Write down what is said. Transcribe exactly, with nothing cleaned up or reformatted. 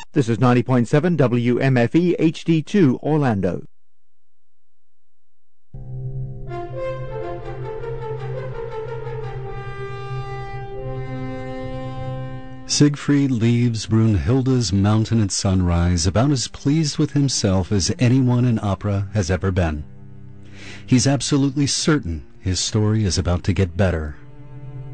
This is ninety point seven W M F E H D two Orlando. Siegfried leaves Brunhilde's mountain at sunrise about as pleased with himself as anyone in opera has ever been. He's absolutely certain his story is about to get better